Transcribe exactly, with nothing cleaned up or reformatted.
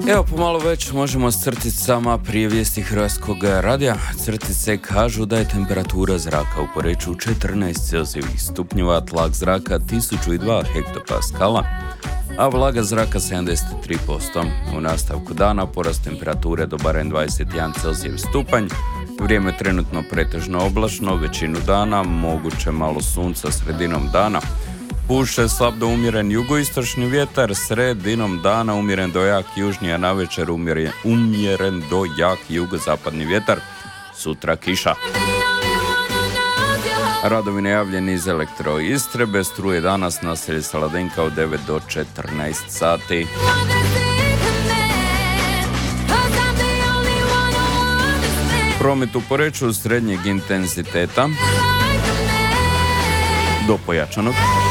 Evo, pomalo već možemo s crticama prije vijesti Hrvatskog radija. Crtice kažu da je temperatura zraka u Poreču četrnaest celzijevih stupnjeva, tlak zraka tisuću dva hektopaskala, a vlaga zraka sedamdeset tri posto. U nastavku dana porast temperature do barem dvadeset jedan celzijev stupanj. Vrijeme je trenutno pretežno oblačno, većinu dana moguće malo sunca sredinom dana. Puše slab do umjeren jugoistočni vjetar, sredinom dana umjeren do jak južni, a navečer umjeren, umjeren do jak jugozapadni vjetar. Sutra kiša. Radovi najavljeni iz Elektro Istre, bez struje danas naselje Saladenka od devet do četrnaest sati. Promet u Poreču srednjeg intenziteta do pojačanog.